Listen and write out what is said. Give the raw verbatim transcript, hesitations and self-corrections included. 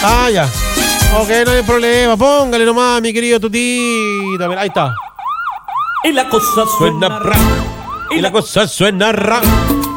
Ah, ya. Ok, no hay problema. Póngale nomás, mi querido Tutito. Mira, ahí está. Y la cosa suena Suena ra. Y la cosa suena ra.